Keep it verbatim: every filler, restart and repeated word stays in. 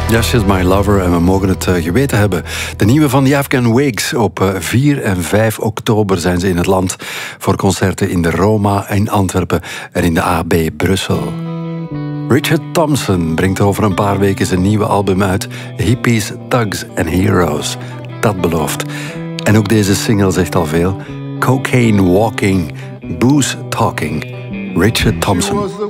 Ja, She's My Lover en we mogen het uh, geweten hebben. De nieuwe van The Afghan Wigs. Op uh, vier en vijf oktober zijn ze in het land voor concerten in de Roma in Antwerpen en in de A B Brussel. Richard Thompson brengt over een paar weken zijn nieuwe album uit. Hippies, Thugs and Heroes. Dat belooft. En ook deze single zegt al veel. Cocaine Walking, Booze Talking. Richard Thompson.